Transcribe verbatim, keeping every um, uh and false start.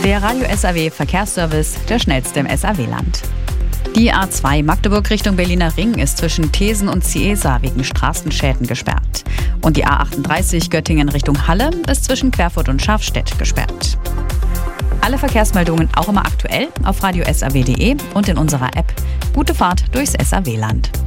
Der Radio S A W Verkehrsservice, der schnellste im S A W-Land. Die A zwei Magdeburg Richtung Berliner Ring ist zwischen Thesen und Ciesa wegen Straßenschäden gesperrt. Und die A achtunddreißig Göttingen Richtung Halle ist zwischen Querfurt und Schafstedt gesperrt. Alle Verkehrsmeldungen auch immer aktuell auf radio s a w punkt d e und in unserer App. Gute Fahrt durchs S A W-Land.